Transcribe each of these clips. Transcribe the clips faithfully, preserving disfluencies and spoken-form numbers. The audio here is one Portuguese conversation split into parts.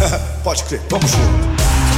Pode crer, vamos junto.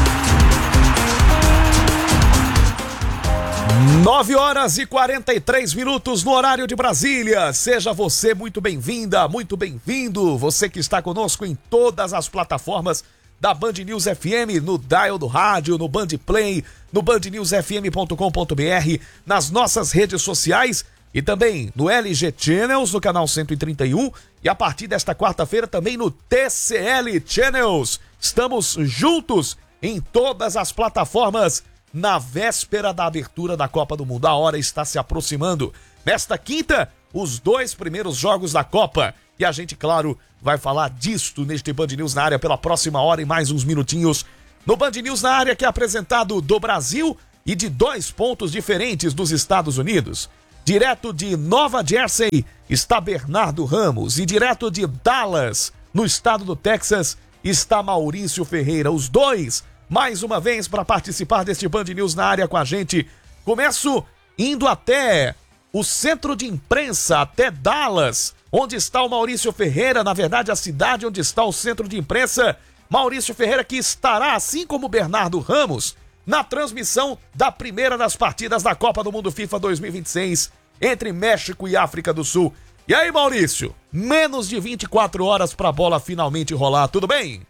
nove horas e quarenta e três minutos no horário de Brasília. Seja você muito bem-vinda, muito bem-vindo. Você que está conosco em todas as plataformas da Band News F M, no dial do rádio, no Band Play, no band news f m ponto com ponto b r, nas nossas redes sociais e também no L G Channels, no canal cento e trinta e um, e a partir desta quarta-feira também no T C L Channels. Estamos juntos em todas as plataformas na véspera da abertura da Copa do Mundo. A hora está se aproximando. Nesta quinta, os dois primeiros jogos da Copa. E a gente, claro, vai falar disto neste Band News na área pela próxima hora e mais uns minutinhos. No Band News na área, que é apresentado do Brasil e de dois pontos diferentes dos Estados Unidos. Direto de Nova Jersey está Bernardo Ramos e direto de Dallas, no estado do Texas, está Maurício Ferreira. Os dois, mais uma vez, para participar deste Band News na área com a gente. Começo indo até o centro de imprensa, até Dallas, onde está o Maurício Ferreira, na verdade a cidade onde está o centro de imprensa. Maurício Ferreira, que estará, assim como Bernardo Ramos, na transmissão da primeira das partidas da Copa do Mundo FIFA dois mil e vinte e seis, entre México e África do Sul. E aí, Maurício, menos de vinte e quatro horas para a bola finalmente rolar, tudo bem?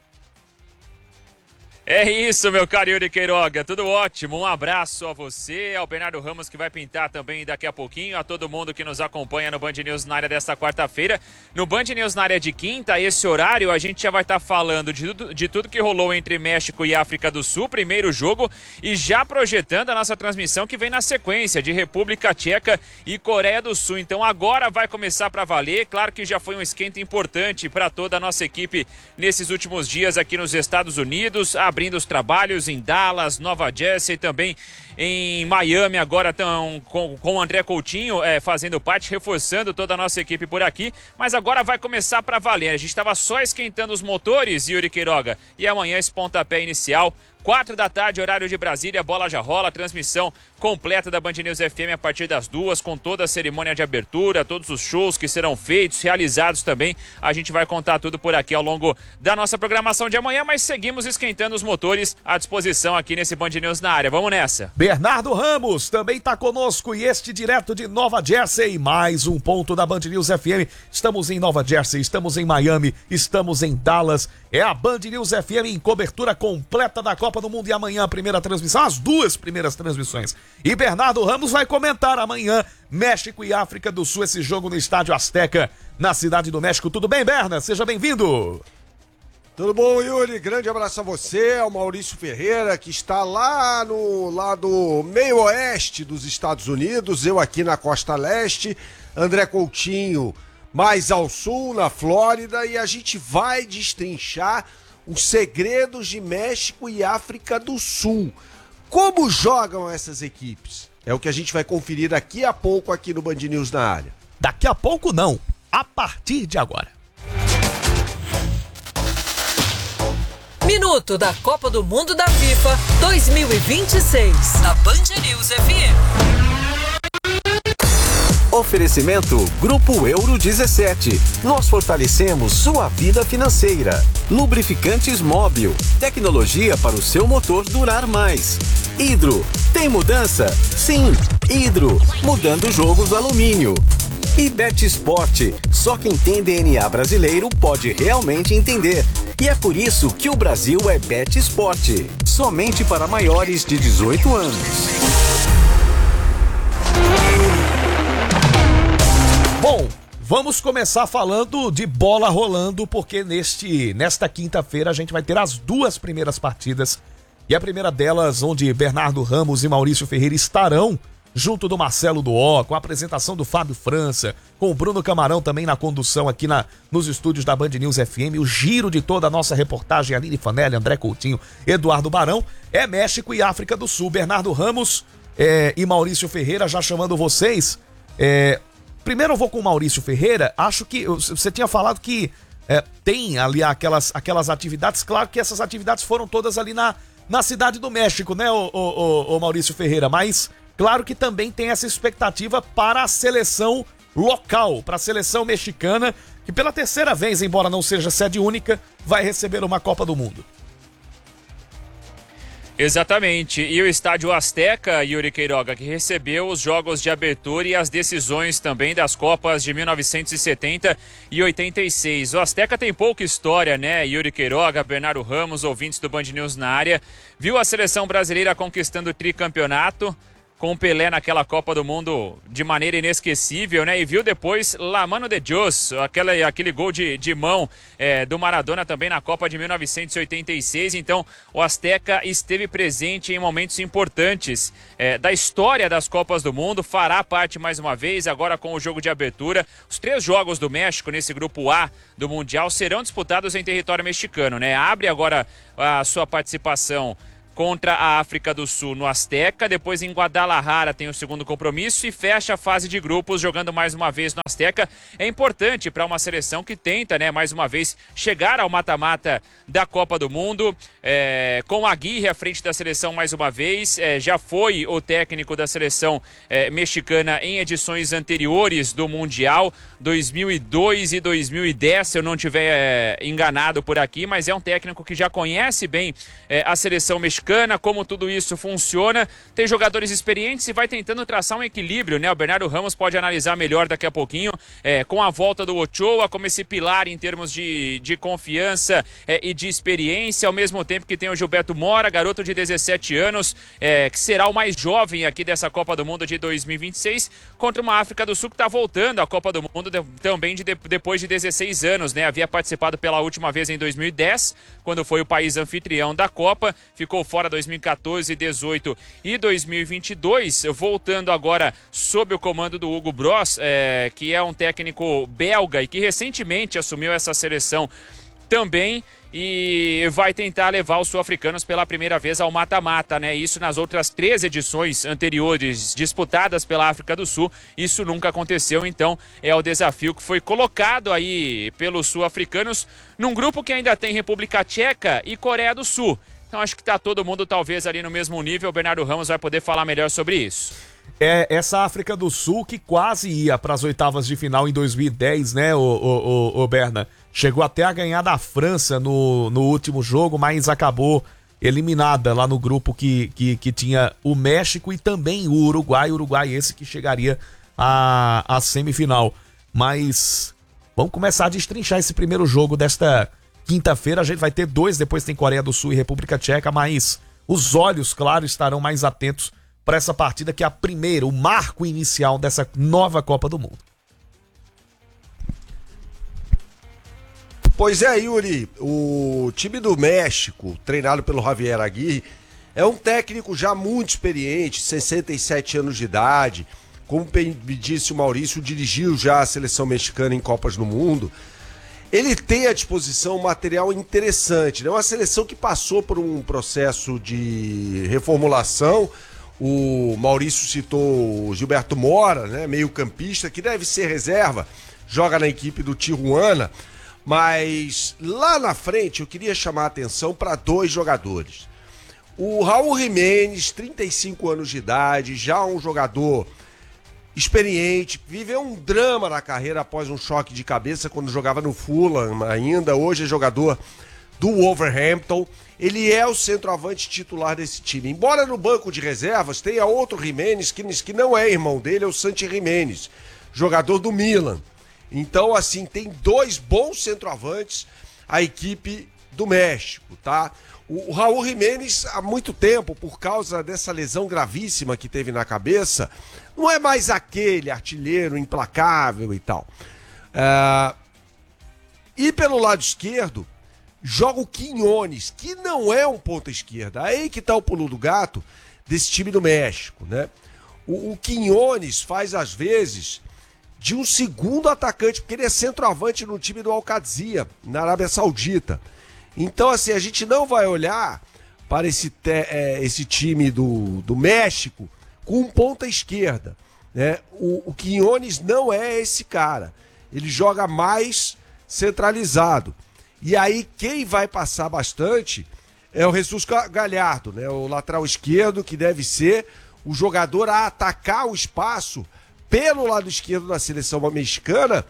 É isso, meu caro Yuri Queiroga, tudo ótimo, um abraço a você, ao Bernardo Ramos, que vai pintar também daqui a pouquinho, a todo mundo que nos acompanha no Band News na área desta quarta-feira. No Band News na área de quinta, esse horário, a gente já vai estar falando de tudo, de tudo que rolou entre México e África do Sul, primeiro jogo, e já projetando a nossa transmissão que vem na sequência de República Tcheca e Coreia do Sul. Então agora vai começar para valer, claro que já foi um esquenta importante para toda a nossa equipe nesses últimos dias aqui nos Estados Unidos, a abrindo os trabalhos em Dallas, Nova Jersey, também em Miami, agora estão com, com o André Coutinho é, fazendo parte, reforçando toda a nossa equipe por aqui, mas agora vai começar para valer. A gente estava só esquentando os motores, Yuri Queiroga, e amanhã esse pontapé inicial, quatro da tarde, horário de Brasília, a bola já rola, transmissão completa da Band News F M a partir das duas, com toda a cerimônia de abertura, todos os shows que serão feitos, realizados também. A gente vai contar tudo por aqui ao longo da nossa programação de amanhã, mas seguimos esquentando os motores à disposição aqui nesse Band News na área. Vamos nessa. Bernardo Ramos também está conosco e este direto de Nova Jersey, mais um ponto da Band News F M. Estamos em Nova Jersey, estamos em Miami, estamos em Dallas. É a Band News F M em cobertura completa da Copa do Mundo e amanhã a primeira transmissão, as duas primeiras transmissões. E Bernardo Ramos vai comentar amanhã México e África do Sul, esse jogo no Estádio Azteca, na Cidade do México. Tudo bem, Berna? Seja bem-vindo. Tudo bom, Yuri? Grande abraço a você, ao Maurício Ferreira, que está lá no lado meio oeste dos Estados Unidos, eu aqui na costa leste, André Coutinho mais ao sul, na Flórida, e a gente vai destrinchar os segredos de México e África do Sul. Como jogam essas equipes? É o que a gente vai conferir daqui a pouco aqui no Band News na área. Daqui a pouco não, a partir de agora. Minuto da Copa do Mundo da FIFA dois mil e vinte e seis, na Band News F M. Oferecimento Grupo Euro dezessete. Nós fortalecemos sua vida financeira. Lubrificantes Móbil. Tecnologia para o seu motor durar mais. Hidro. Tem mudança? Sim. Hidro. Mudando o jogo do alumínio. E Bet Sport. Só quem tem D N A brasileiro pode realmente entender. E é por isso que o Brasil é Bet Sport. Somente para maiores de dezoito anos. Bom, vamos começar falando de bola rolando, porque neste, nesta quinta-feira a gente vai ter as duas primeiras partidas. E a primeira delas, onde Bernardo Ramos e Maurício Ferreira estarão junto do Marcelo Duó, com a apresentação do Fábio França, com o Bruno Camarão também na condução aqui na, nos estúdios da Band News F M, o giro de toda a nossa reportagem, Aline Fanelli, André Coutinho, Eduardo Barão, é México e África do Sul. Bernardo Ramos é, e Maurício Ferreira, já chamando vocês, é, primeiro eu vou com o Maurício Ferreira. Acho que você tinha falado que é, tem ali aquelas, aquelas atividades, claro que essas atividades foram todas ali na, na Cidade do México, né, o, o, o, o Maurício Ferreira, mas claro que também tem essa expectativa para a seleção local, para a seleção mexicana, que pela terceira vez, embora não seja sede única, vai receber uma Copa do Mundo. Exatamente, e o Estádio Azteca, Yuri Queiroga, que recebeu os jogos de abertura e as decisões também das Copas de mil novecentos e setenta e oitenta e seis. O Azteca tem pouca história, né, Yuri Queiroga, Bernardo Ramos, ouvintes do Band News na área. Viu a seleção brasileira conquistando o tricampeonato, com o Pelé naquela Copa do Mundo de maneira inesquecível, né? E viu depois La Mano de Dios, aquela, aquele gol de, de mão é, do Maradona também na Copa de mil novecentos e oitenta e seis. Então, o Azteca esteve presente em momentos importantes é, da história das Copas do Mundo, fará parte mais uma vez, agora com o jogo de abertura. Os três jogos do México nesse grupo A do Mundial serão disputados em território mexicano, né? Abre agora a sua participação contra a África do Sul no Azteca, depois em Guadalajara tem o segundo compromisso e fecha a fase de grupos jogando mais uma vez no Azteca. É importante para uma seleção que tenta, né, mais uma vez chegar ao mata-mata da Copa do Mundo, é, com a Aguirre à frente da seleção mais uma vez, é, já foi o técnico da seleção é, mexicana em edições anteriores do Mundial, dois mil e dois e dois mil e dez, se eu não estiver é, enganado por aqui, mas é um técnico que já conhece bem é, a seleção mexicana, como tudo isso funciona, tem jogadores experientes e vai tentando traçar um equilíbrio, né? O Bernardo Ramos pode analisar melhor daqui a pouquinho, é, com a volta do Ochoa como esse pilar em termos de, de confiança é, e de experiência, ao mesmo tempo que tem o Gilberto Mora, garoto de dezessete anos, é, que será o mais jovem aqui dessa Copa do Mundo de dois mil e vinte e seis, contra uma África do Sul que está voltando à Copa do Mundo de, também de, de, depois de dezesseis anos, né? Havia participado pela última vez em dois mil e dez, quando foi o país anfitrião da Copa, ficou fora dois mil e quatorze, dezoito e dois mil e vinte e dois, voltando agora sob o comando do Hugo Bross, é, que é um técnico belga e que recentemente assumiu essa seleção também, e vai tentar levar os sul-africanos pela primeira vez ao mata-mata, né? Isso nas outras três edições anteriores disputadas pela África do Sul, isso nunca aconteceu, então é o desafio que foi colocado aí pelos sul-africanos num grupo que ainda tem República Tcheca e Coreia do Sul. Então acho que tá todo mundo talvez ali no mesmo nível. O Bernardo Ramos vai poder falar melhor sobre isso. É essa África do Sul que quase ia para as oitavas de final em dois mil e dez, né, o, o, o, o Berna? Chegou até a ganhar da França no, no último jogo, mas acabou eliminada lá no grupo que, que, que tinha o México e também o Uruguai. O Uruguai esse que chegaria à, à semifinal. Mas vamos começar a destrinchar esse primeiro jogo desta quinta-feira. A gente vai ter dois, depois tem Coreia do Sul e República Tcheca, mas os olhos, claro, estarão mais atentos para essa partida que é a primeira, o marco inicial dessa nova Copa do Mundo. Pois é, Yuri, o time do México, treinado pelo Javier Aguirre, é um técnico já muito experiente, sessenta e sete anos de idade, como me disse o Maurício, dirigiu já a seleção mexicana em Copas do Mundo. Ele tem à disposição um material interessante, né? Uma seleção que passou por um processo de reformulação. O Maurício citou o Gilberto Mora, né? Meio campista, que deve ser reserva, joga na equipe do Tijuana. Mas lá na frente eu queria chamar a atenção para dois jogadores. O Raul Jiménez, trinta e cinco anos de idade, já um jogador experiente, viveu um drama na carreira após um choque de cabeça quando jogava no Fulham ainda, hoje é jogador do Wolverhampton. Ele é o centroavante titular desse time. Embora no banco de reservas tenha outro Jiménez, que, que não é irmão dele, é o Santi Jiménez, jogador do Milan. Então, assim, tem dois bons centroavantes a equipe do México, tá? O, o Raul Jiménez, há muito tempo, por causa dessa lesão gravíssima que teve na cabeça, não é mais aquele artilheiro implacável e tal. Uh, e pelo lado esquerdo, joga o Quiñones, que não é um ponta esquerda. Aí que tá o pulo do gato desse time do México, né? O, o Quiñones faz, às vezes, de um segundo atacante, porque ele é centroavante no time do Al-Qadsia, na Arábia Saudita. Então, assim, a gente não vai olhar para esse, te, é, esse time do, do México com um ponta esquerda, né? O, o Quiñones não é esse cara. Ele joga mais centralizado. E aí, quem vai passar bastante é o Jesus Gallardo, né? O lateral esquerdo, que deve ser o jogador a atacar o espaço pelo lado esquerdo da seleção mexicana,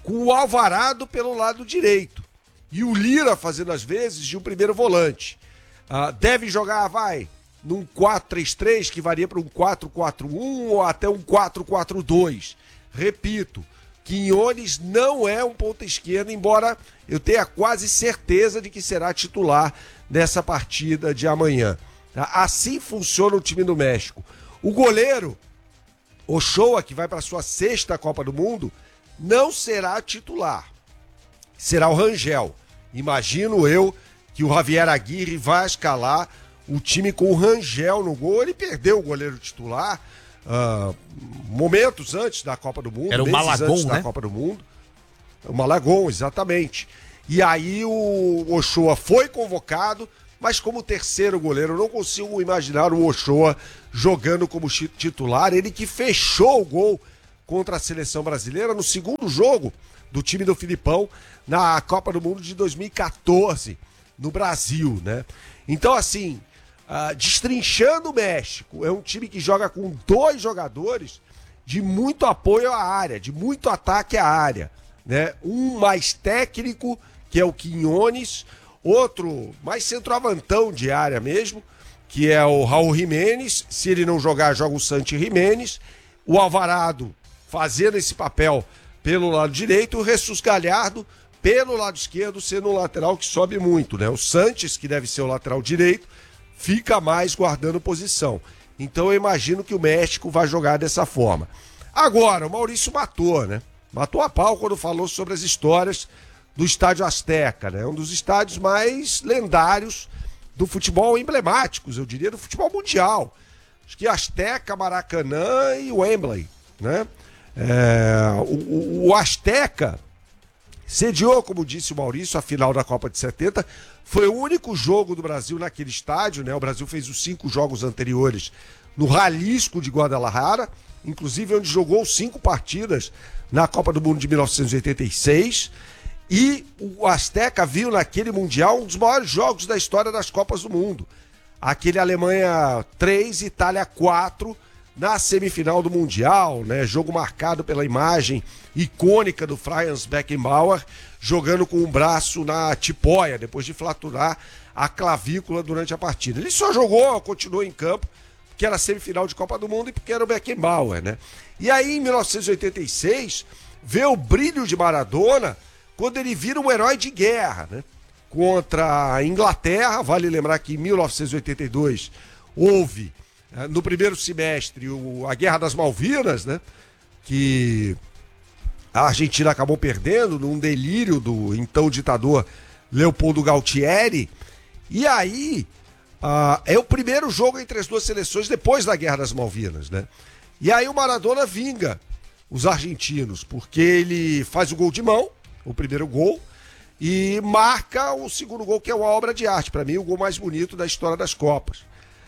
com o Alvarado pelo lado direito e o Lira fazendo às vezes de um primeiro volante. Ah, deve jogar, vai, num quatro três três, que varia para um quatro quatro um ou até um quatro quatro dois. Repito, Quinones não é um ponta esquerda, embora eu tenha quase certeza de que será titular nessa partida de amanhã. Assim funciona o time do México. O goleiro, Ochoa, que vai para sua sexta Copa do Mundo, não será titular. Será o Rangel. Imagino eu que o Javier Aguirre vai escalar o time com o Rangel no gol. Ele perdeu o goleiro titular uh, momentos antes da Copa do Mundo. Era o Malagón, antes né? da Copa do Mundo. O Malagón, exatamente. E aí o Ochoa foi convocado, mas como terceiro goleiro, eu não consigo imaginar o Ochoa jogando como titular. Ele que fechou o gol contra a seleção brasileira no segundo jogo do time do Filipão na Copa do Mundo de dois mil e quatorze, no Brasil, né? Então, assim, uh, destrinchando o México, é um time que joga com dois jogadores de muito apoio à área, de muito ataque à área, né? Um mais técnico, que é o Quinones, outro mais centroavantão de área mesmo, que é o Raul Jiménez. Se ele não jogar, joga o Santi Jiménez. O Alvarado fazendo esse papel pelo lado direito, o Jesus Galhardo pelo lado esquerdo, sendo um lateral que sobe muito, né? O Sanches, que deve ser o lateral direito, fica mais guardando posição. Então eu imagino que o México vai jogar dessa forma. Agora, o Maurício matou, né? Matou a pau quando falou sobre as histórias do Estádio Azteca, né? Um dos estádios mais lendários do futebol, emblemáticos, eu diria, do futebol mundial. Acho que Azteca, Maracanã e Wembley, né? É, o, o Azteca sediou, como disse o Maurício, a final da Copa de setenta. Foi o único jogo do Brasil naquele estádio, né? O Brasil fez os cinco jogos anteriores no Jalisco de Guadalajara, inclusive onde jogou cinco partidas na Copa do Mundo de mil novecentos e oitenta e seis. E o Azteca viu naquele Mundial um dos maiores jogos da história das Copas do Mundo. Aquele Alemanha três, Itália quatro, na semifinal do Mundial, né? Jogo marcado pela imagem icônica do Franz Beckenbauer jogando com o braço na tipóia, depois de fraturar a clavícula durante a partida. Ele só jogou, continuou em campo, porque era semifinal de Copa do Mundo e porque era o Beckenbauer, né? E aí, em mil novecentos e oitenta e seis, vê o brilho de Maradona quando ele vira um herói de guerra, né? Contra a Inglaterra. Vale lembrar que em mil novecentos e oitenta e dois houve, no primeiro semestre, a Guerra das Malvinas, né? Que a Argentina acabou perdendo num delírio do então ditador Leopoldo Galtieri. E aí, uh, é o primeiro jogo entre as duas seleções depois da Guerra das Malvinas, né? E aí o Maradona vinga os argentinos, porque ele faz o gol de mão, o primeiro gol, e marca o segundo gol, que é uma obra de arte. Para mim, o gol mais bonito da história das Copas.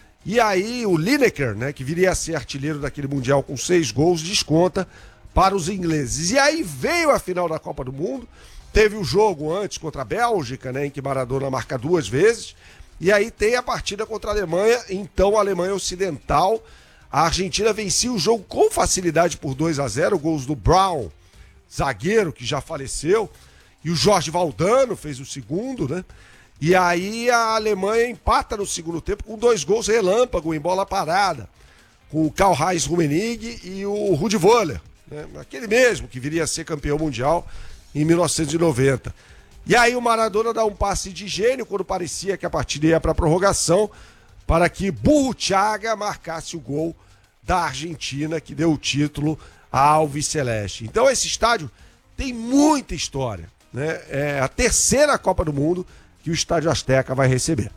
E aí o Lineker, né, que viria a ser artilheiro daquele Mundial com seis gols, desconta para os ingleses. E aí veio a final da Copa do Mundo, teve o jogo antes contra a Bélgica, né, em que Maradona marca duas vezes, e aí tem a partida contra a Alemanha, então a Alemanha Ocidental. A Argentina vencia o jogo com facilidade por dois a zero, gols do Brown, zagueiro que já faleceu, e o Jorge Valdano fez o segundo, né? E aí a Alemanha empata no segundo tempo com dois gols relâmpago em bola parada, com o Karl-Heinz Rummenigge e o Rudi Völler, né? Aquele mesmo que viria a ser campeão mundial em mil novecentos e noventa. E aí o Maradona dá um passe de gênio quando parecia que a partida ia para a prorrogação, para que Burruchaga marcasse o gol da Argentina, que deu o título ao Alviceleste. Então esse estádio tem muita história, né? É a terceira Copa do Mundo que o Estádio Azteca vai receber.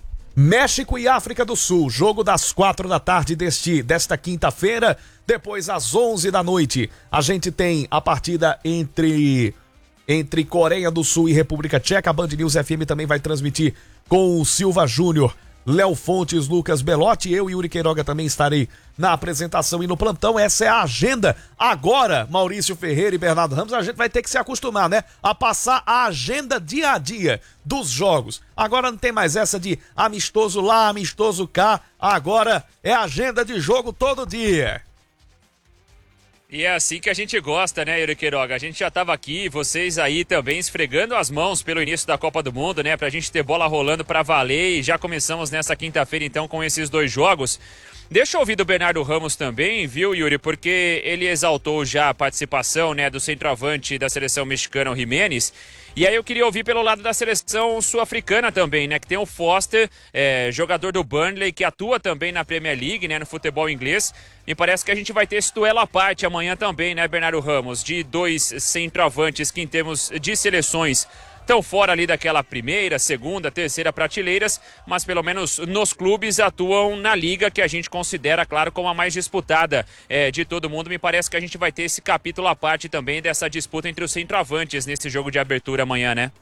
México e África do Sul, jogo das quatro da tarde deste, desta quinta-feira. Depois, às onze da noite, a gente tem a partida entre, entre Coreia do Sul e República Tcheca. A Band News F M também vai transmitir com o Silva Júnior, Léo Fontes, Lucas Belotti. Eu e Yuri Queiroga também estarei na apresentação e no plantão. Essa é a agenda. Agora, Maurício Ferreira e Bernardo Ramos, a gente vai ter que se acostumar, né? A passar a agenda dia a dia dos jogos. Agora não tem mais essa de amistoso lá, amistoso cá. Agora é agenda de jogo todo dia. E é assim que a gente gosta, né, Yuri Queiroga? A gente já estava aqui, vocês aí também esfregando as mãos pelo início da Copa do Mundo, né? Pra gente ter bola rolando pra valer e já começamos nessa quinta-feira então com esses dois jogos. Deixa eu ouvir do Bernardo Ramos também, viu, Yuri? Porque ele exaltou já a participação, né, do centroavante da seleção mexicana, o Jiménez. E aí eu queria ouvir pelo lado da seleção sul-africana também, né? Que tem o Foster, é, jogador do Burnley, que atua também na Premier League, né? No futebol inglês. E parece que a gente vai ter esse duelo à parte amanhã também, né, Bernardo Ramos? De dois centroavantes que em termos de seleções estão fora ali daquela primeira, segunda, terceira prateleiras, mas pelo menos nos clubes atuam na liga que a gente considera, claro, como a mais disputada é, de todo mundo. Me parece que a gente vai ter esse capítulo à parte também dessa disputa entre os centroavantes nesse jogo de abertura amanhã, né?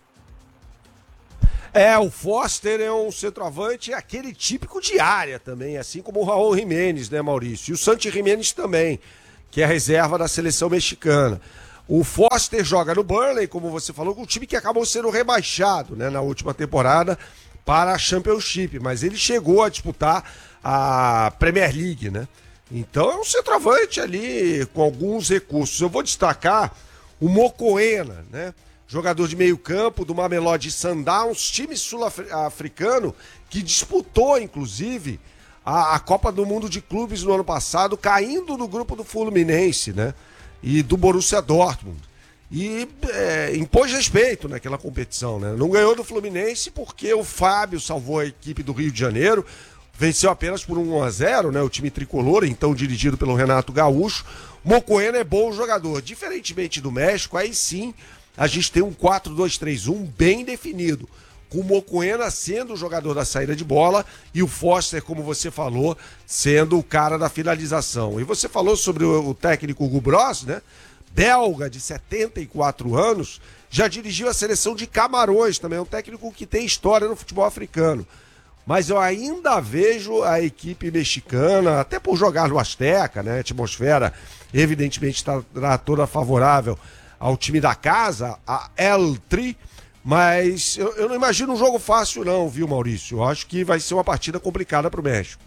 É, o Foster é um centroavante, aquele típico de área também, assim como o Raul Jiménez, né, Maurício? E o Santi Jiménez também, que é a reserva da seleção mexicana. O Foster joga no Burnley, como você falou, com um time que acabou sendo rebaixado, né, na última temporada para a Championship, mas ele chegou a disputar a Premier League, né? Então é um centroavante ali com alguns recursos. Eu vou destacar o Mokoena, né? Jogador de meio campo do Mamelodi Sundowns, time sul-africano que disputou, inclusive, a, a Copa do Mundo de Clubes no ano passado, caindo no grupo do Fluminense, né? E do Borussia Dortmund. E é, impôs respeito naquela competição, né? Não ganhou do Fluminense porque o Fábio salvou a equipe do Rio de Janeiro, venceu apenas por um a zero, né? O time tricolor, então dirigido pelo Renato Gaúcho. Mokoena é bom jogador. Diferentemente do México, aí sim a gente tem um quatro dois três um bem definido, com o Mokoena sendo o jogador da saída de bola e o Foster, como você falou, sendo o cara da finalização. E você falou sobre o, o técnico Hugo Broos, né? Belga, de setenta e quatro anos, já dirigiu a seleção de Camarões, também é um técnico que tem história no futebol africano. Mas eu ainda vejo a equipe mexicana, até por jogar no Azteca, né? A atmosfera evidentemente está toda favorável ao time da casa, a El Tri. Mas eu, eu não imagino um jogo fácil não, viu, Maurício? Eu acho que vai ser uma partida complicada pro México.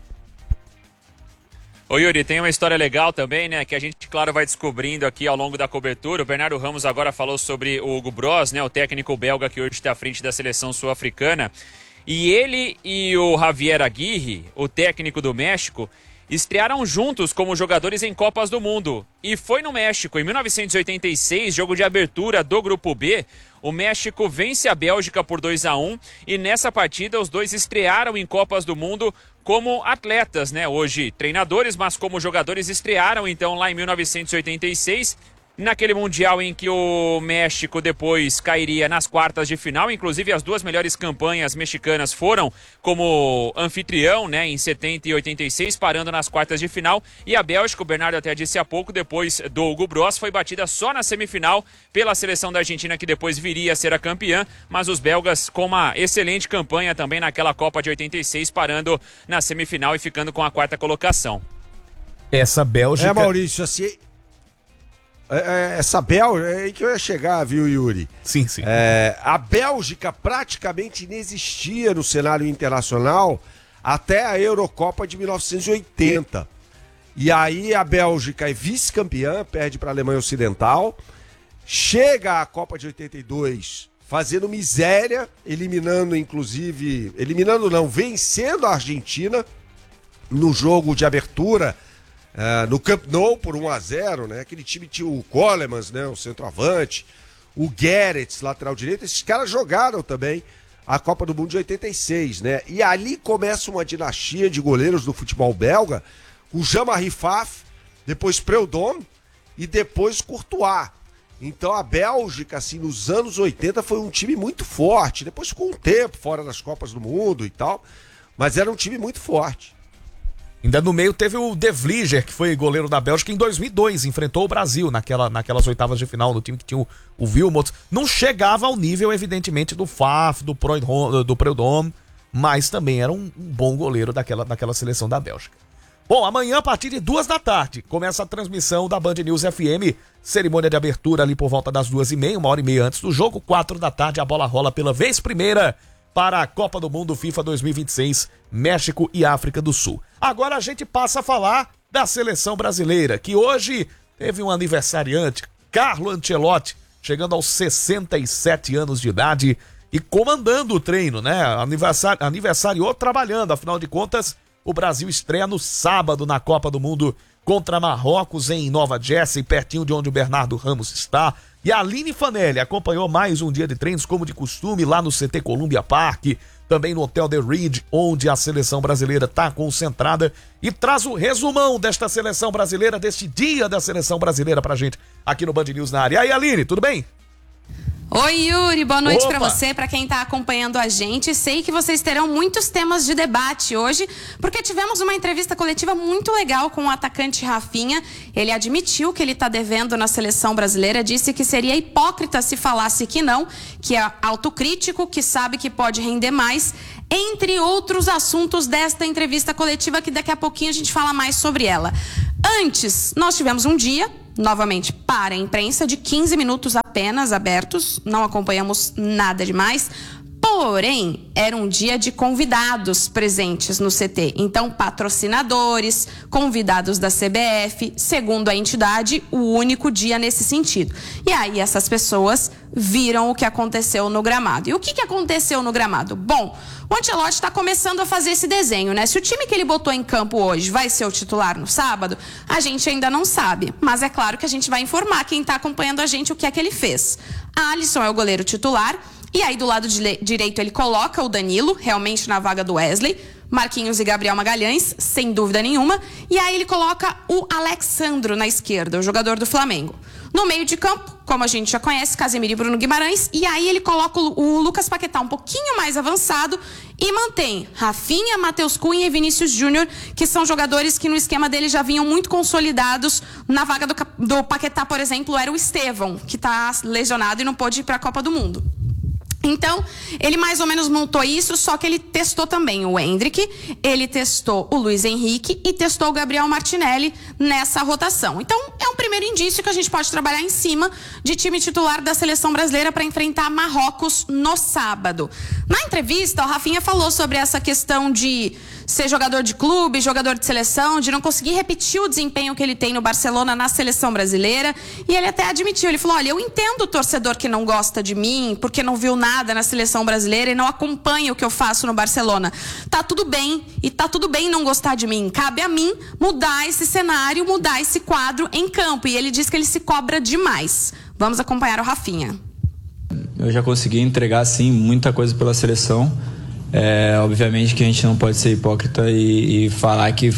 Ô Yuri, tem uma história legal também, né, que a gente, claro, vai descobrindo aqui ao longo da cobertura. O Bernardo Ramos agora falou sobre o Hugo Broos, né, o técnico belga que hoje está à frente da seleção sul-africana. E ele e o Javier Aguirre, o técnico do México, estrearam juntos como jogadores em Copas do Mundo. E foi no México, em mil novecentos e oitenta e seis, jogo de abertura do Grupo B, o México vence a Bélgica por dois a um e nessa partida os dois estrearam em Copas do Mundo como atletas, né? Hoje treinadores, mas como jogadores estrearam então lá em mil novecentos e oitenta e seis, naquele Mundial em que o México depois cairia nas quartas de final. Inclusive as duas melhores campanhas mexicanas foram como anfitrião, né, em setenta e oitenta e seis, parando nas quartas de final. E a Bélgica, o Bernardo até disse há pouco, depois do Hugo Broos, foi batida só na semifinal pela seleção da Argentina, que depois viria a ser a campeã. Mas os belgas com uma excelente campanha também naquela Copa de oitenta e seis, parando na semifinal e ficando com a quarta colocação. Essa Bélgica... É, Maurício, assim... É, essa Bélgica, é aí que eu ia chegar, viu, Yuri? Sim, sim. É, a Bélgica praticamente inexistia no cenário internacional até a Eurocopa de mil novecentos e oitenta. E aí a Bélgica é vice-campeã, perde para a Alemanha Ocidental, chega à Copa de oitenta e dois fazendo miséria, eliminando inclusive, eliminando não, vencendo a Argentina no jogo de abertura, Uh, no Camp Nou por um a zero, né? Aquele time tinha o Colemans, né? O centroavante, o Gerrits, lateral direito. Esses caras jogaram também a Copa do Mundo de oitenta e seis, né? E ali começa uma dinastia de goleiros do futebol belga, o Jean-Marie Pfaff, depois Preud'homme e depois Courtois. Então a Bélgica, assim, nos anos oitenta foi um time muito forte. Depois ficou um tempo fora das Copas do Mundo e tal, mas era um time muito forte. Ainda no meio teve o De Vlieger, que foi goleiro da Bélgica em dois mil e dois, enfrentou o Brasil naquela, naquelas oitavas de final, no time que tinha o, o Wilmot. Não chegava ao nível, evidentemente, do Pfaff, do Preud'homme, do Preud'homme, mas também era um, um bom goleiro daquela, daquela seleção da Bélgica. Bom, amanhã, a partir de duas da tarde, começa a transmissão da Band News F M, cerimônia de abertura ali por volta das duas e meia, uma hora e meia antes do jogo, quatro da tarde, a bola rola pela vez primeira para a Copa do Mundo FIFA dois mil e vinte e seis, México e África do Sul. Agora a gente passa a falar da seleção brasileira, que hoje teve um aniversariante, Carlo Ancelotti, chegando aos sessenta e sete anos de idade e comandando o treino, né? Aniversari... Aniversariou trabalhando, afinal de contas, o Brasil estreia no sábado na Copa do Mundo contra Marrocos em Nova Jersey, pertinho de onde o Bernardo Ramos está. E a Aline Fanelli acompanhou mais um dia de treinos, como de costume, lá no C T Columbia Park, também no Hotel The Reed, onde a seleção brasileira está concentrada, e traz o resumão desta seleção brasileira, deste dia da seleção brasileira pra gente, aqui no Band News na área. E aí, Aline, tudo bem? Oi, Yuri, boa noite Opa. para você, para quem está acompanhando a gente. Sei que vocês terão muitos temas de debate hoje, porque tivemos uma entrevista coletiva muito legal com o atacante Rafinha. Ele admitiu que ele está devendo na seleção brasileira, disse que seria hipócrita se falasse que não, que é autocrítico, que sabe que pode render mais, entre outros assuntos desta entrevista coletiva, que daqui a pouquinho a gente fala mais sobre ela. Antes, nós tivemos um dia, novamente para a imprensa, de quinze minutos apenas abertos, não acompanhamos nada demais, porém, era um dia de convidados presentes no C T. Então, patrocinadores, convidados da C B F, segundo a entidade, o único dia nesse sentido. E aí, essas pessoas viram o que aconteceu no gramado. E o que, que aconteceu no gramado? Bom, o Ancelotti está começando a fazer esse desenho, né? Se o time que ele botou em campo hoje vai ser o titular no sábado, a gente ainda não sabe. Mas é claro que a gente vai informar quem está acompanhando a gente o que é que ele fez. A Alisson é o goleiro titular. E aí, do lado direito, ele coloca o Danilo, realmente na vaga do Wesley, Marquinhos e Gabriel Magalhães, sem dúvida nenhuma. E aí ele coloca o Alexandro na esquerda, o jogador do Flamengo. No meio de campo, como a gente já conhece, Casemiro e Bruno Guimarães. E aí ele coloca o Lucas Paquetá um pouquinho mais avançado e mantém Rafinha, Matheus Cunha e Vinícius Júnior, que são jogadores que no esquema dele já vinham muito consolidados. Na vaga do, do Paquetá, por exemplo, era o Estevão, que está lesionado e não pôde ir para a Copa do Mundo. Então, ele mais ou menos montou isso, só que ele testou também o Endrick, ele testou o Luiz Henrique e testou o Gabriel Martinelli nessa rotação. Então, é um primeiro indício que a gente pode trabalhar em cima de time titular da seleção brasileira para enfrentar Marrocos no sábado. Na entrevista, o Rafinha falou sobre essa questão de ser jogador de clube, jogador de seleção, de não conseguir repetir o desempenho que ele tem no Barcelona na seleção brasileira. E ele até admitiu, ele falou, olha, eu entendo o torcedor que não gosta de mim, porque não viu nada na seleção brasileira e não acompanha o que eu faço no Barcelona. Tá tudo bem, e tá tudo bem não gostar de mim. Cabe a mim mudar esse cenário, mudar esse quadro em campo. E ele diz que ele se cobra demais. Vamos acompanhar o Rafinha. Eu já consegui entregar, sim, muita coisa pela seleção. É, obviamente que a gente não pode ser hipócrita e, e falar que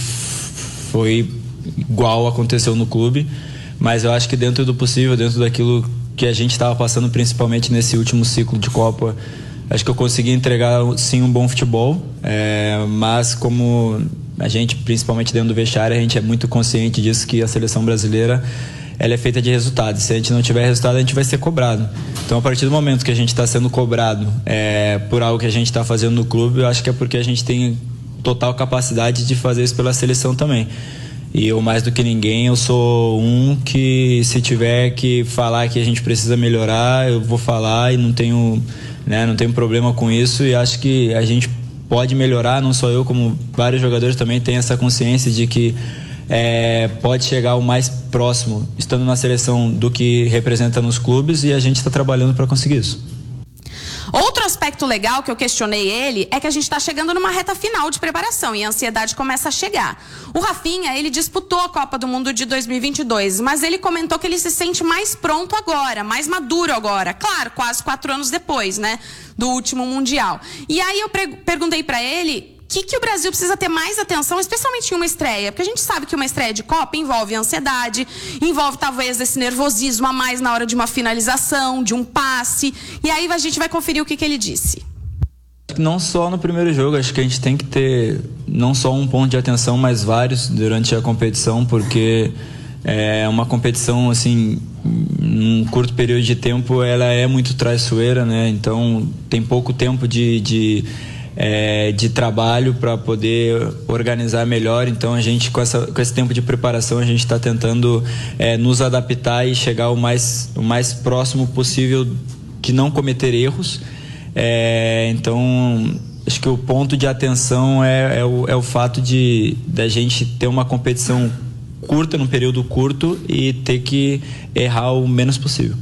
foi igual aconteceu no clube, mas eu acho que dentro do possível, dentro daquilo que a gente estava passando, principalmente nesse último ciclo de Copa, acho que eu consegui entregar sim um bom futebol, é, mas como a gente, principalmente dentro do vestiário, a gente é muito consciente disso, que a seleção brasileira ela é feita de resultados. Se a gente não tiver resultado, a gente vai ser cobrado. Então, a partir do momento que a gente está sendo cobrado é, por algo que a gente está fazendo no clube, eu acho que é porque a gente tem total capacidade de fazer isso pela seleção também. E eu, mais do que ninguém, eu sou um que, se tiver que falar que a gente precisa melhorar, eu vou falar e não tenho, né, não tenho problema com isso. E acho que a gente pode melhorar, não só eu, como vários jogadores também têm essa consciência de que É, pode chegar o mais próximo, estando na seleção, do que representa nos clubes, e a gente está trabalhando para conseguir isso. Outro aspecto legal que eu questionei ele é que a gente está chegando numa reta final de preparação e a ansiedade começa a chegar. O Rafinha, ele disputou a Copa do Mundo de dois mil e vinte e dois, mas ele comentou que ele se sente mais pronto agora, mais maduro agora. Claro, quase quatro anos depois, né, do último Mundial. E aí eu perguntei para ele o que, que o Brasil precisa ter mais atenção, especialmente em uma estreia, porque a gente sabe que uma estreia de Copa envolve ansiedade, envolve talvez esse nervosismo a mais na hora de uma finalização, de um passe, e aí a gente vai conferir o que, que ele disse. Não só no primeiro jogo, acho que a gente tem que ter não só um ponto de atenção, mas vários durante a competição, porque é uma competição, assim, num curto período de tempo, ela é muito traiçoeira, né? Então tem pouco tempo de... de É, de trabalho para poder organizar melhor. Então a gente, com, essa, com esse tempo de preparação, a gente está tentando é, nos adaptar e chegar o mais, o mais próximo possível de não cometer erros. É, então acho que o ponto de atenção é, é, o, é o fato de da gente ter uma competição curta, num período curto, e ter que errar o menos possível.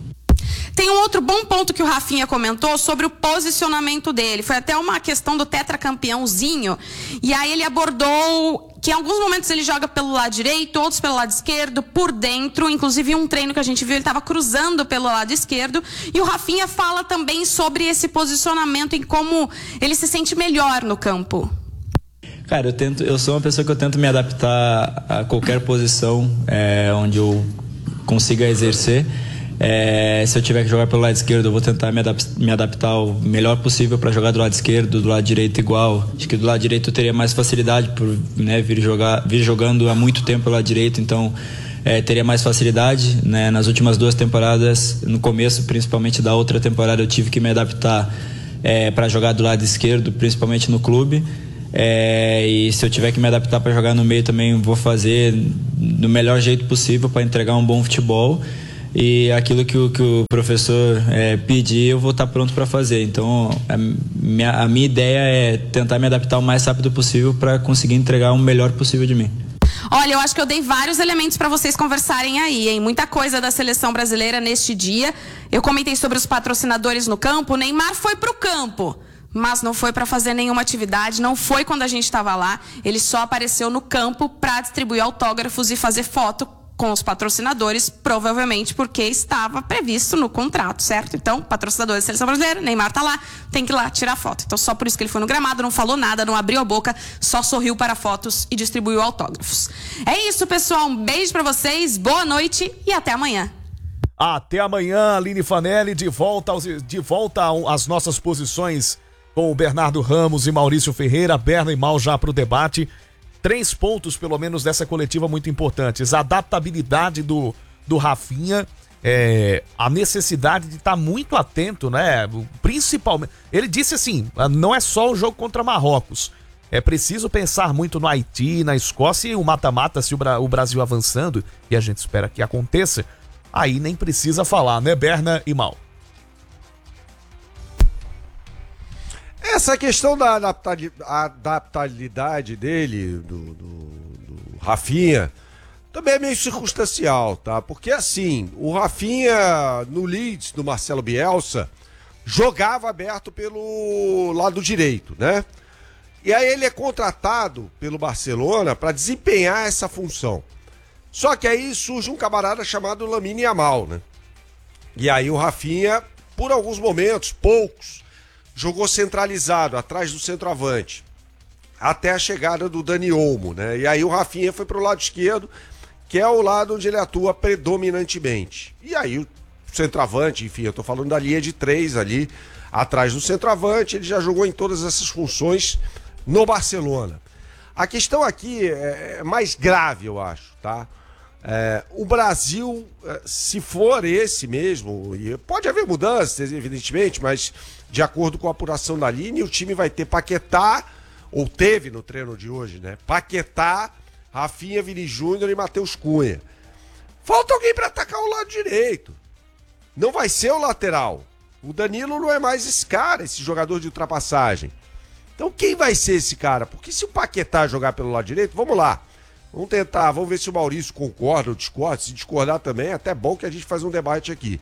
Tem um outro bom ponto que o Rafinha comentou sobre o posicionamento dele. Foi até uma questão do tetracampeãozinho. E aí ele abordou que em alguns momentos ele joga pelo lado direito, outros pelo lado esquerdo, por dentro. Inclusive um treino que a gente viu, ele estava cruzando pelo lado esquerdo. E o Rafinha fala também sobre esse posicionamento, em como ele se sente melhor no campo. Cara, eu tento, eu sou uma pessoa que eu tento me adaptar a qualquer posição é, onde eu consiga exercer. É, se eu tiver que jogar pelo lado esquerdo, eu vou tentar me, adap me adaptar o melhor possível para jogar do lado esquerdo, do lado direito igual. Acho que do lado direito eu teria mais facilidade por, né, vir, jogar, vir jogando há muito tempo pelo lado direito, então é, teria mais facilidade, né? Nas últimas duas temporadas, no começo principalmente da outra temporada, eu tive que me adaptar é, para jogar do lado esquerdo, principalmente no clube. É, e se eu tiver que me adaptar para jogar no meio também, vou fazer do melhor jeito possível para entregar um bom futebol. E aquilo que o, que o professor é, pedir, eu vou estar pronto para fazer. Então, a minha, a minha ideia é tentar me adaptar o mais rápido possível para conseguir entregar o melhor possível de mim. Olha, eu acho que eu dei vários elementos para vocês conversarem aí, hein? Muita coisa da seleção brasileira neste dia. Eu comentei sobre os patrocinadores no campo. O Neymar foi para o campo, mas não foi para fazer nenhuma atividade, não foi quando a gente estava lá. Ele só apareceu no campo para distribuir autógrafos e fazer foto com os patrocinadores, provavelmente porque estava previsto no contrato, certo? Então, patrocinador da seleção brasileira, Neymar tá lá, tem que ir lá tirar foto. Então, só por isso que ele foi no gramado, não falou nada, não abriu a boca, só sorriu para fotos e distribuiu autógrafos. É isso, pessoal. Um beijo para vocês, boa noite e até amanhã. Até amanhã, Aline Fanelli, de volta, aos, de volta às nossas posições com o Bernardo Ramos e Maurício Ferreira. Berna e Mal já para o debate. Três pontos, pelo menos, dessa coletiva muito importantes. A adaptabilidade do, do Rafinha, é, a necessidade de estar muito atento, né? Principalmente, ele disse assim, não é só o jogo contra Marrocos. É preciso pensar muito no Haiti, na Escócia e o mata-mata, se o, Bra o Brasil avançando, e a gente espera que aconteça, aí nem precisa falar, né, Berna e Mal? Essa questão da adaptabilidade dele, do, do, do Rafinha, também é meio circunstancial, tá? Porque assim, o Rafinha no Leeds, do Marcelo Bielsa, jogava aberto pelo lado direito, né? E aí ele é contratado pelo Barcelona para desempenhar essa função. Só que aí surge um camarada chamado Lamine Yamal, né? E aí o Rafinha, por alguns momentos, poucos, jogou centralizado, atrás do centroavante, até a chegada do Dani Olmo, né? E aí o Rafinha foi pro lado esquerdo, que é o lado onde ele atua predominantemente. E aí o centroavante, enfim, eu tô falando da linha de três ali, atrás do centroavante, ele já jogou em todas essas funções no Barcelona. A questão aqui é mais grave, eu acho, tá? É, o Brasil, se for esse mesmo, e pode haver mudanças, evidentemente, mas de acordo com a apuração da Aline, o time vai ter Paquetá, ou teve no treino de hoje, né? Paquetá, Rafinha, Vini Júnior e Matheus Cunha. Falta alguém para atacar o lado direito. Não vai ser o lateral. O Danilo não é mais esse cara, esse jogador de ultrapassagem. Então quem vai ser esse cara? Porque se o Paquetá jogar pelo lado direito, vamos lá. Vamos tentar, vamos ver se o Maurício concorda ou discorda. Se discordar também, é até bom que a gente faz um debate aqui.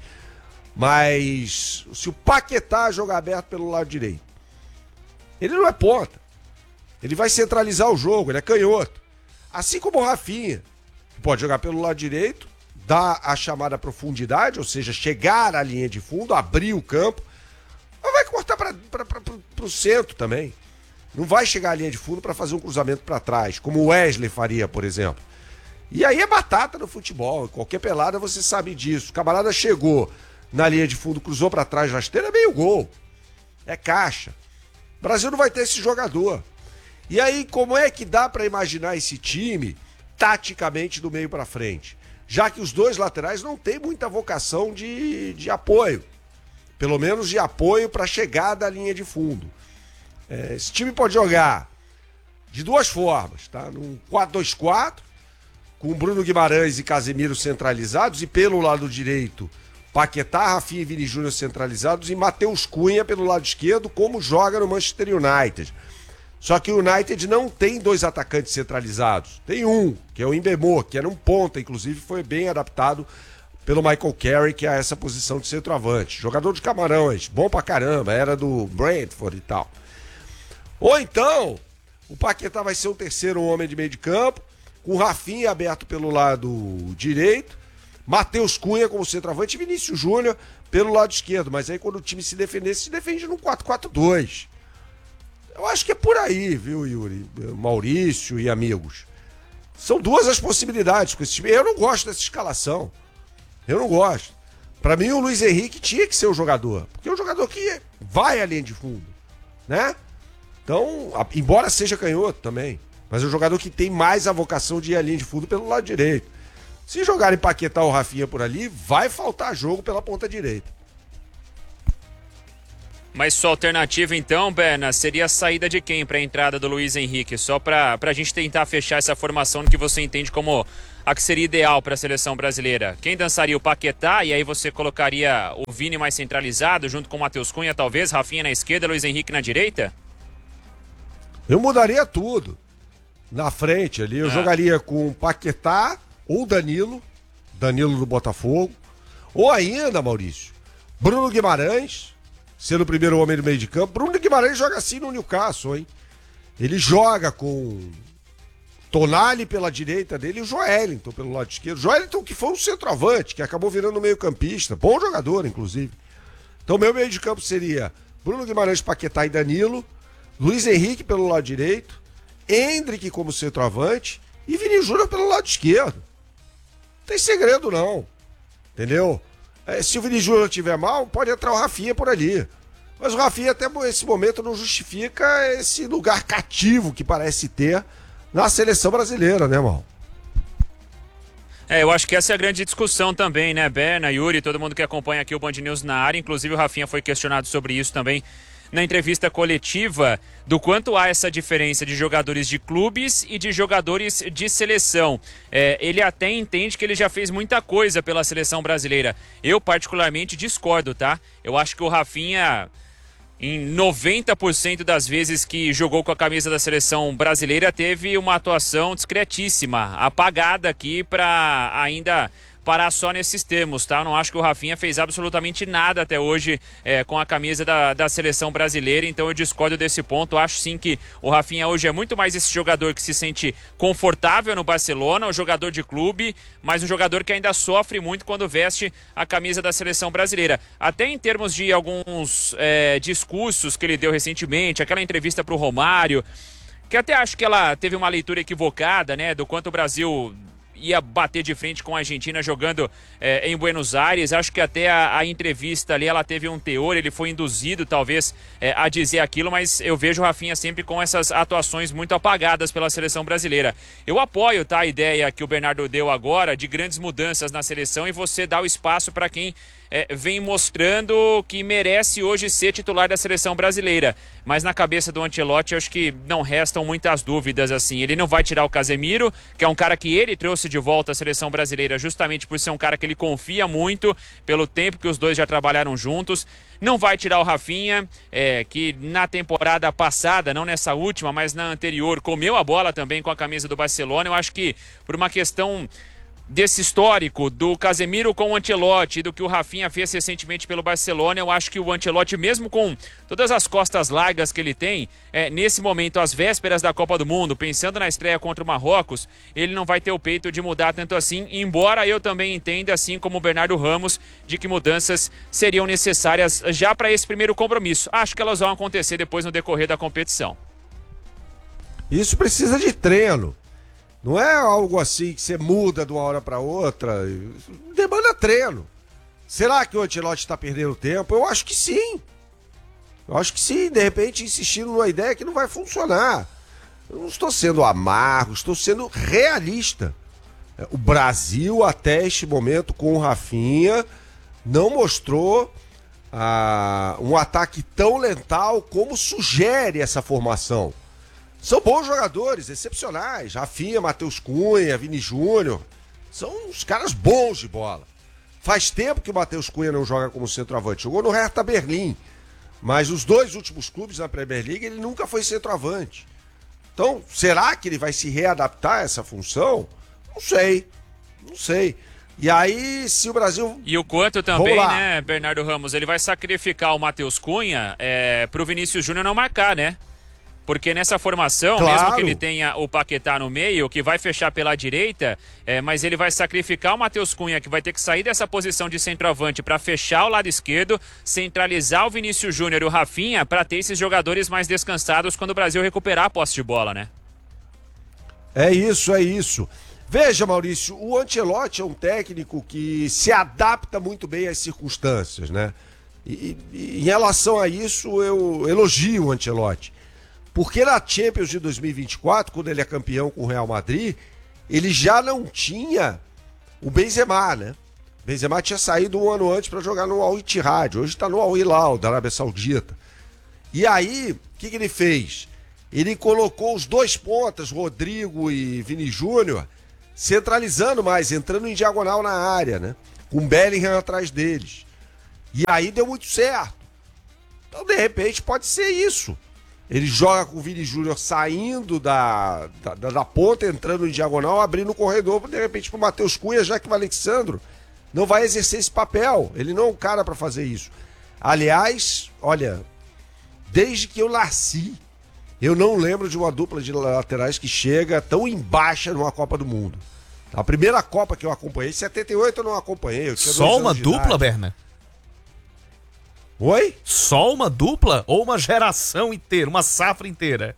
Mas se o Paquetá jogar aberto pelo lado direito, ele não é ponta. Ele vai centralizar o jogo, ele é canhoto. Assim como o Rafinha, que pode jogar pelo lado direito, dar a chamada profundidade, ou seja, chegar à linha de fundo, abrir o campo, mas vai cortar para o centro também. Não vai chegar à linha de fundo para fazer um cruzamento para trás, como o Wesley faria, por exemplo. E aí é batata no futebol. Qualquer pelada você sabe disso. O camarada chegou na linha de fundo, cruzou para trás, rasteira, é meio gol. É caixa. O Brasil não vai ter esse jogador. E aí, como é que dá para imaginar esse time taticamente do meio para frente? Já que os dois laterais não têm muita vocação de, de apoio. Pelo menos de apoio para chegar da linha de fundo. É, esse time pode jogar de duas formas, tá? Num quatro dois quatro, com Bruno Guimarães e Casemiro centralizados, e pelo lado direito, Paquetá, Rafinha e Vini Júnior centralizados, e Matheus Cunha pelo lado esquerdo, como joga no Manchester United. Só que o United não tem dois atacantes centralizados. Tem um, que é o Mbemo, que era um ponta, inclusive foi bem adaptado pelo Michael Carrick a essa posição de centroavante. Jogador de Camarões, bom pra caramba, era do Brentford e tal. Ou então, o Paquetá vai ser o terceiro homem de meio de campo, com o Rafinha aberto pelo lado direito, Matheus Cunha como centroavante e Vinícius Júnior pelo lado esquerdo. Mas aí quando o time se defender, se defende no quatro quatro dois. Eu acho que é por aí, viu, Yuri, Maurício e amigos. São duas as possibilidades com esse time. Eu não gosto dessa escalação. Eu não gosto. Pra mim, o Luiz Henrique tinha que ser o jogador. Porque é um jogador que vai à linha de fundo, né? Então, a, embora seja canhoto também, mas é um jogador que tem mais a vocação de ir à linha de fundo pelo lado direito. Se jogarem Paquetá ou Rafinha por ali, vai faltar jogo pela ponta direita. Mas sua alternativa, então, Berna, seria a saída de quem para a entrada do Luiz Henrique? Só para a gente tentar fechar essa formação que você entende como a que seria ideal para a seleção brasileira. Quem dançaria o Paquetá e aí você colocaria o Vini mais centralizado, junto com o Matheus Cunha, talvez, Rafinha na esquerda, Luiz Henrique na direita? Eu mudaria tudo. Na frente ali, eu ah. jogaria com Paquetá ou Danilo, Danilo do Botafogo, ou ainda, Maurício, Bruno Guimarães, sendo o primeiro homem do meio de campo. Bruno Guimarães joga assim no Newcastle, hein? Ele joga com Tonali pela direita dele e o Joelinton pelo lado esquerdo. Joelinton que foi um centroavante, que acabou virando meio campista. Bom jogador, inclusive. Então meu meio de campo seria Bruno Guimarães, Paquetá e Danilo, Luiz Henrique pelo lado direito, Endrick como centroavante e Vinícius Júnior pelo lado esquerdo. Não tem segredo não, entendeu? É, se o Vinícius Júnior estiver mal, pode entrar o Rafinha por ali. Mas o Rafinha até esse momento não justifica esse lugar cativo que parece ter na seleção brasileira, né, irmão? É, eu acho que essa é a grande discussão também, né, Berna, Yuri, todo mundo que acompanha aqui o Band News na área, inclusive o Rafinha foi questionado sobre isso também na entrevista coletiva, do quanto há essa diferença de jogadores de clubes e de jogadores de seleção. É, ele até entende que ele já fez muita coisa pela seleção brasileira. Eu particularmente discordo, tá? Eu acho que o Rafinha, em noventa por cento das vezes que jogou com a camisa da seleção brasileira, teve uma atuação discretíssima, apagada aqui para ainda parar só nesses termos, tá? Eu não acho que o Rafinha fez absolutamente nada até hoje é, com a camisa da, da seleção brasileira, então eu discordo desse ponto. Eu acho sim que o Rafinha hoje é muito mais esse jogador que se sente confortável no Barcelona, um jogador de clube, mas um jogador que ainda sofre muito quando veste a camisa da seleção brasileira. Até em termos de alguns é, discursos que ele deu recentemente, aquela entrevista para o Romário, que até acho que ela teve uma leitura equivocada, né, do quanto o Brasil ia bater de frente com a Argentina jogando é, em Buenos Aires. Acho que até a, a entrevista ali, ela teve um teor, ele foi induzido talvez é, a dizer aquilo, mas eu vejo o Rafinha sempre com essas atuações muito apagadas pela seleção brasileira. Eu apoio, tá, a ideia que o Bernardo deu agora de grandes mudanças na seleção e você dá o espaço para quem É, vem mostrando que merece hoje ser titular da seleção brasileira. Mas na cabeça do Ancelotti, acho que não restam muitas dúvidas assim. Ele não vai tirar o Casemiro, que é um cara que ele trouxe de volta à seleção brasileira justamente por ser um cara que ele confia muito, pelo tempo que os dois já trabalharam juntos. Não vai tirar o Rafinha, é, que na temporada passada, não nessa última, mas na anterior, comeu a bola também com a camisa do Barcelona. Eu acho que por uma questão desse histórico do Casemiro com o Ancelotti e do que o Rafinha fez recentemente pelo Barcelona, eu acho que o Ancelotti, mesmo com todas as costas largas que ele tem, é, nesse momento, às vésperas da Copa do Mundo, pensando na estreia contra o Marrocos, ele não vai ter o peito de mudar tanto assim, embora eu também entenda, assim como o Bernardo Ramos, de que mudanças seriam necessárias já para esse primeiro compromisso. Acho que elas vão acontecer depois no decorrer da competição. Isso precisa de treino. Não é algo assim que você muda de uma hora para outra. Demanda treino. Será que o Ancelotti está perdendo tempo? Eu acho que sim. Eu acho que sim. De repente insistindo numa ideia que não vai funcionar. Eu não estou sendo amargo, estou sendo realista. O Brasil, até este momento, com o Rafinha, não mostrou ah, um ataque tão letal como sugere essa formação. São bons jogadores, excepcionais. Rafinha, Matheus Cunha, Vini Júnior. São uns caras bons de bola. Faz tempo que o Matheus Cunha não joga como centroavante. Jogou no Hertha Berlim. Mas os dois últimos clubes na Premier League, ele nunca foi centroavante. Então, será que ele vai se readaptar a essa função? Não sei, não sei. E aí, se o Brasil... E o quanto também, né, Bernardo Ramos, ele vai sacrificar o Matheus Cunha é, pro Vinícius Júnior não marcar, né? Porque nessa formação, claro, mesmo que ele tenha o Paquetá no meio, que vai fechar pela direita, é, mas ele vai sacrificar o Matheus Cunha, que vai ter que sair dessa posição de centroavante para fechar o lado esquerdo, centralizar o Vinícius Júnior e o Rafinha para ter esses jogadores mais descansados quando o Brasil recuperar a posse de bola, né? É isso, é isso. Veja, Maurício, o Ancelotti é um técnico que se adapta muito bem às circunstâncias, né? E, e em relação a isso, eu elogio o Ancelotti. Porque na Champions de dois mil e vinte e quatro, quando ele é campeão com o Real Madrid, ele já não tinha o Benzema, né? O Benzema tinha saído um ano antes para jogar no Al Ittihad, hoje está no Al Hilal, da Arábia Saudita. E aí, o que, que ele fez? Ele colocou os dois pontas, Rodrigo e Vini Júnior, centralizando mais, entrando em diagonal na área, né? Com Bellingham atrás deles. E aí deu muito certo. Então, de repente, pode ser isso. Ele joga com o Vini Júnior saindo da, da, da ponta, entrando em diagonal, abrindo o corredor, de repente, para o Matheus Cunha, já que o Alexandro não vai exercer esse papel. Ele não é um cara para fazer isso. Aliás, olha, desde que eu nasci, eu não lembro de uma dupla de laterais que chega tão em baixa numa Copa do Mundo. A primeira Copa que eu acompanhei, em setenta e oito eu não acompanhei. Eu Só uma dupla, Berna? Oi? Só uma dupla ou uma geração inteira, uma safra inteira?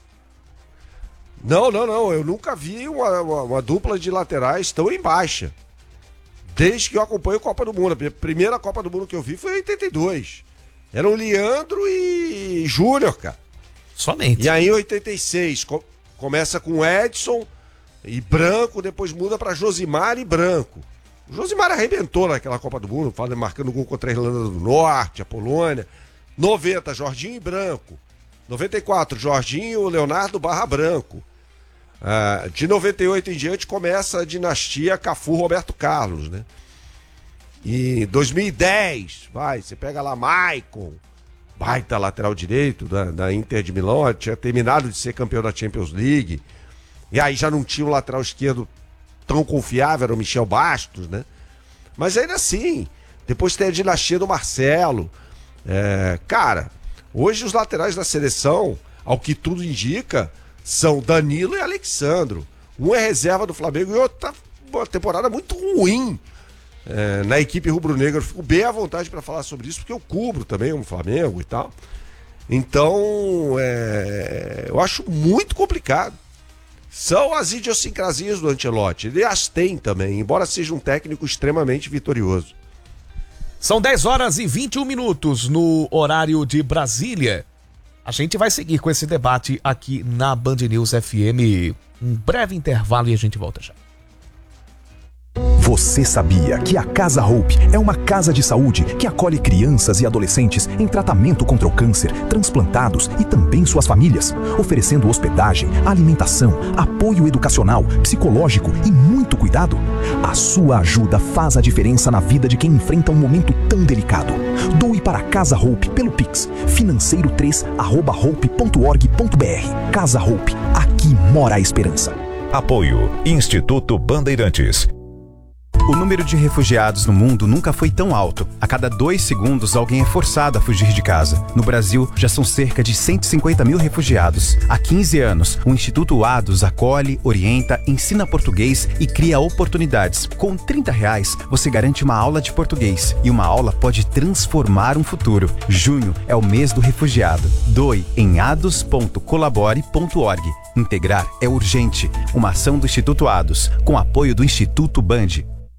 Não, não, não. Eu nunca vi uma, uma, uma dupla de laterais tão em baixa. Desde que eu acompanho a Copa do Mundo. A primeira Copa do Mundo que eu vi foi em oitenta e dois. Eram Leandro e Júnior, cara. Somente. E aí em oitenta e seis co- começa com Edson e Branco, depois muda para Josimar e Branco. O Josimar arrebentou naquela Copa do Mundo, marcando gol contra a Irlanda do Norte, a Polônia. noventa, Jorginho e Branco. noventa e quatro, Jorginho, Leonardo barra Branco. Uh, de noventa e oito em diante começa a dinastia Cafu-Roberto Carlos, né? E dois mil e dez, vai, você pega lá Maicon, baita lateral direito da, da Inter de Milão, tinha terminado de ser campeão da Champions League. E aí já não tinha um lateral esquerdo tão confiável, era o Michel Bastos, né? Mas ainda assim, depois tem a dinastia do Marcelo. É, cara, hoje os laterais da seleção, ao que tudo indica, são Danilo e Alexandro. Um é reserva do Flamengo e outro tá uma temporada muito ruim é, na equipe rubro-negra. Eu fico bem à vontade para falar sobre isso, porque eu cubro também o Flamengo e tal. Então, é, eu acho muito complicado. São as idiosincrasias do Ancelotti. Ele as tem também, embora seja um técnico extremamente vitorioso. São dez horas e vinte e um minutos no horário de Brasília. A gente vai seguir com esse debate aqui na Band News F M. Um breve intervalo e a gente volta já. Você sabia que a Casa Hope é uma casa de saúde que acolhe crianças e adolescentes em tratamento contra o câncer, transplantados e também suas famílias, oferecendo hospedagem, alimentação, apoio educacional, psicológico e muito cuidado? A sua ajuda faz a diferença na vida de quem enfrenta um momento tão delicado. Doe para a Casa Hope pelo Pix, financeiro três arroba hope ponto org ponto br. Casa Hope, aqui mora a esperança. Apoio Instituto Bandeirantes. O número de refugiados no mundo nunca foi tão alto. A cada dois segundos, alguém é forçado a fugir de casa. No Brasil, já são cerca de cento e cinquenta mil refugiados. Há quinze anos, o Instituto Ados acolhe, orienta, ensina português e cria oportunidades. Com trinta reais, você garante uma aula de português. E uma aula pode transformar um futuro. Junho é o mês do refugiado. Doe em ados ponto colabore ponto org. Integrar é urgente. Uma ação do Instituto Ados, com apoio do Instituto Band.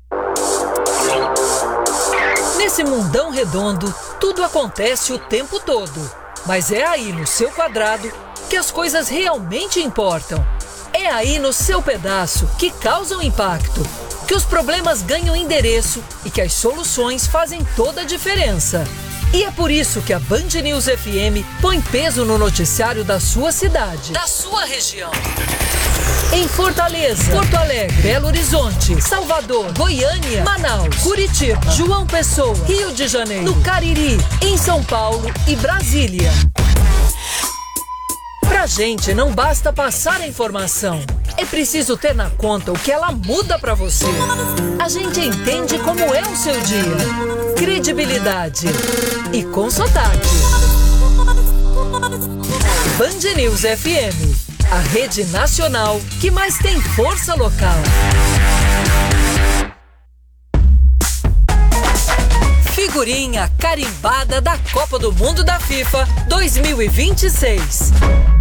Nesse mundão redondo, tudo acontece o tempo todo. Mas é aí no seu quadrado que as coisas realmente importam. É aí no seu pedaço que causam impacto, que os problemas ganham endereço e que as soluções fazem toda a diferença. E é por isso que a Band News F M põe peso no noticiário da sua cidade, da sua região. Em Fortaleza, Porto Alegre, Belo Horizonte, Salvador, Goiânia, Manaus, Curitiba, João Pessoa, Rio de Janeiro, no Cariri, em São Paulo e Brasília. Pra gente, não basta passar a informação. É preciso ter na conta o que ela muda pra você. A gente entende como é o seu dia. Credibilidade. E com sotaque. Band News F M. A rede nacional que mais tem força local. Figurinha carimbada da Copa do Mundo da FIFA dois mil e vinte e seis.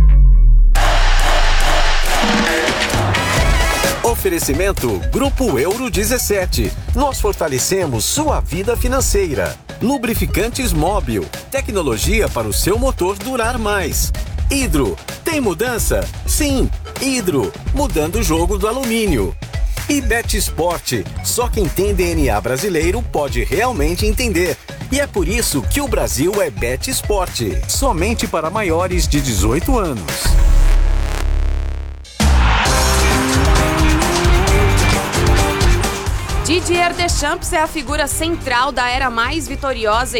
Oferecimento Grupo Euro dezessete. Nós fortalecemos sua vida financeira. Lubrificantes Móbil. Tecnologia para o seu motor durar mais. Hidro. Tem mudança? Sim. Hidro. Mudando o jogo do alumínio. E Bet Sport. Só quem tem D N A brasileiro pode realmente entender. E é por isso que o Brasil é Bet Sport. Somente para maiores de dezoito anos. Didier Deschamps é a figura central da era mais vitoriosa